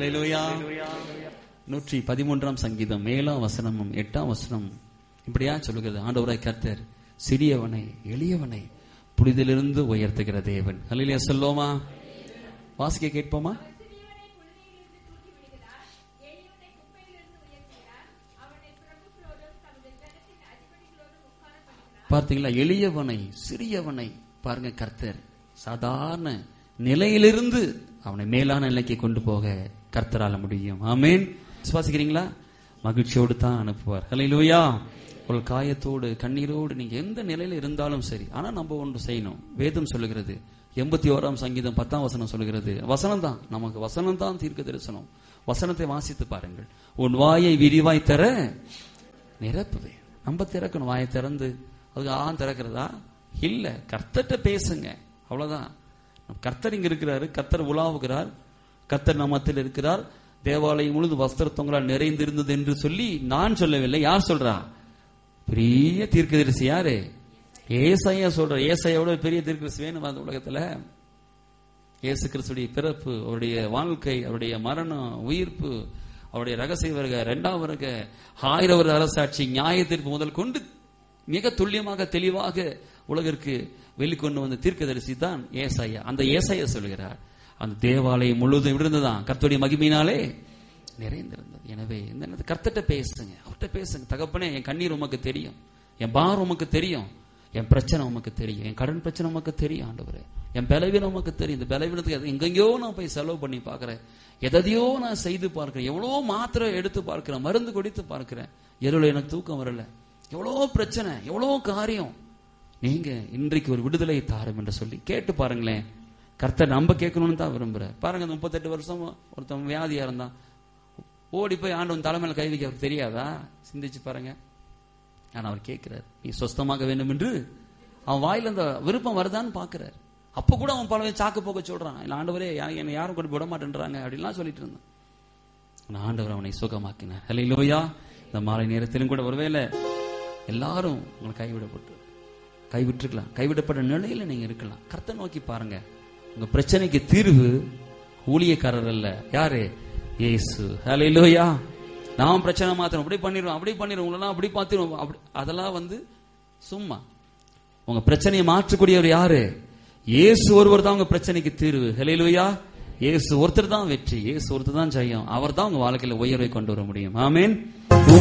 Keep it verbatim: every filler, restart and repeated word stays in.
ஹல்லேலூயா. நூற்றி பதிமூன்றாம் சங்கீதம் ஏழாம் வசனமும் எட்டாம் வசனம் இப்படியா சொல்லுகிறது, ஆண்டவராய் கர்த்தர் சிறியவனை எளியவனை புனிதிலிருந்து உயர்த்துகிற தேவன். ஹல்லேலூயா சொல்லுவோமா? வாசிக்க கேட்போமா? பார்த்தீங்களா? எளியவனை சிறியவனை பாருங்க, கர்த்தர் சாதாரண நிலையிலிருந்து அவனை மேலான நிலைக்கு கொண்டு போக கர்த்தரால முடியும். ஆமென். விசுவாசிக்கிறீங்களா? மகிழ்ச்சியோடு தான் அனுப்புவார். ஹல்லேலூயா. ஒரு காயத்தோடு கண்ணீரோடு நீங்க எந்த நிலையில இருந்தாலும் சரி, ஆனா நம்ம ஒன்று செய்யணும். வேதம் சொல்லுகிறது, எண்பத்தி ஓராம் சங்கீதம் பத்தாம் வசனம் சொல்லுகிறது, வசனம் தான் நமக்கு, வசனம் தான் தீர்க்க தரிசனம். வசனத்தை வாசித்து பாருங்கள். உன் வாயை விரிவாய் தர நிரப்புவேன். நம்ம திறக்கணும். வாயை திறந்து அதுக்கு ஆ திறக்கிறதா இல்ல, கர்த்தர்ட்ட பேசுங்க, அவ்வளவுதான். கர்த்தர் இங்க இருக்கிறாரு, கர்த்தர் உலாவுகிறார், கர்த்தர் நம்மத்தில் இருக்கிறார். தேவாலயம் முழுது வஸ்திரத்தொங்களால் நிறைந்திருந்தது என்று சொல்லி நான் சொல்லவில்லை. யார் சொல்றா? பெரிய தீர்க்கதரிசி. யாரு? ஏசாயா சொல்ற. ஏசாயாவோட பெரிய தீர்க்கதரிசி வேணும் அந்த உலகத்துல? இயேசு கிறிஸ்துடைய பிறப்பு, அவருடைய வாழ்க்கை, அவருடைய மரணம், உயிர்ப்பு, அவருடைய ரகசிய வருகை, இரண்டாம் வருகை, ஆயிரம் வருட அரசாட்சி, நியாய தீர்ப்பு முதல் கொண்டு மிக துல்லியமாக தெளிவாக உலகிற்கு வெளிக்கொண்டு வந்த தீர்க்கதரிசி தான் ஏசாயா. அந்த ஏசாயா சொல்கிறார், அந்த தேவாலயம் முழுவதும் இருந்துதான் கர்த்தருடைய மகிமையினாலே நிறைந்திருந்தது. எனவே இந்த கர்த்தர்ட்ட பேசுங்க, அவர்கிட்ட பேசுங்க. தகப்பனே, என் கண்ணீர் உமக்கு தெரியும், என் பாரம் உமக்கு தெரியும், என் பிரச்சனை உமக்கு தெரியும், என் கடன் பிரச்சனை உமக்கு தெரியும் ஆண்டவரே, என் பலவீனம் உமக்கு தெரியும். இந்த பலவீனத்துக்கு எங்கெங்கயோ நான் போய் செலவு பண்ணி பார்க்கிறேன், எதையோ நான் செய்து பார்க்கிறேன், எவ்வளோ மாத்திரை எடுத்து பார்க்கிறேன், மருந்து குடித்து பார்க்கிறேன், எவ்வளோ எனக்கு தூக்கம் வரல, எவ்வளோ பிரச்சனை, எவ்வளோ காரியம். நீங்க இன்றைக்கு ஒரு விடுதலை தாரும் என்று சொல்லி கேட்டு பாருங்களேன். கர்த்தர் நம்ம கேட்கணும்னு தான் விரும்புறார். பாருங்க, முப்பத்தெட்டு வருஷம் ஒருத்தன் வியாதியா இருந்தான், ஓடி போய் ஆண்டவன் தலைமையில கை வைக்க அவருக்கு தெரியாதா? சிந்திச்சு பாருங்க. ஆனா அவர் கேட்கிறார், நீ சொஸ்தமாக வேண்டும் என்று. அவன் வாயில அந்த விருப்பம் வருதான்னு பாக்குறாரு. அப்ப கூட அவன் பல சாக்கு போக்க சொல்றான், இல்ல ஆண்டவரே என்னை யாரும் கொண்டு விட மாட்டேன்றாங்க அப்படின்லாம் சொல்லிட்டு இருந்தான். ஆண்டவர் அவனை சுகமாக்கினார். ஹல்லேலூயா. இந்த மாலை நேரத்திலும் கூட ஒருவேளை எல்லாரும் உங்களை கைவிடப்பட்டு கைவிட்டுருக்கலாம், கைவிடப்பட்ட நிலையில நீங்க இருக்கலாம். கர்த்தரை நோக்கி பாருங்க. உங்க பிரச்சனைக்கு தீர்வு ஊழியக்காரர் அல்ல. யாரு? இயேசு. ஹல்லேலூயா. நாம் பிரச்சனை மாத்திரம் அப்படி பண்ணிடுவோம், அப்படி பண்ணிடுவோம், உங்களெல்லாம் அப்படி பார்த்துருவோம், அதெல்லாம் வந்து சும்மா. உங்க பிரச்சனையை மாற்றக்கூடியவர் யாரு? இயேசு ஒருவர் தான் உங்க பிரச்சனைக்கு தீர்வு. ஹல்லேலூயா. இயேசு ஒருத்தர் தான் வெற்றி, இயேசு ஒருத்தர் தான் ஜெயம். அவர் தான் உங்க வாழ்க்கையில உயர்வை கொண்டு வர முடியும். ஆமென்.